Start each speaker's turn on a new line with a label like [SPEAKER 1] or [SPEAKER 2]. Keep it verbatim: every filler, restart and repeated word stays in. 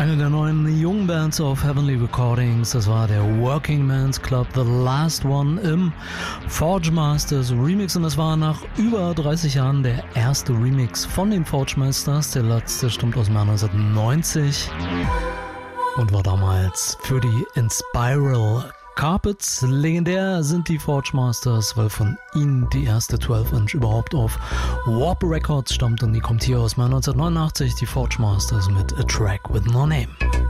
[SPEAKER 1] Eine der neuen jungen Bands auf Heavenly Recordings, das war der Working Man's Club, The Last One im Forge Masters Remix, und das war nach über dreißig Jahren der erste Remix von den Forge Masters. Der letzte stammt aus dem Jahr neunzehnhundertneunzig und war damals für die Inspiral Carpets. Legendär sind die Forge Masters, weil von ihnen die erste zwölf Inch überhaupt auf Warp Records stammt, und die kommt hier aus neunzehnhundertneunundachtzig, die Forge Masters mit A Track with No Name.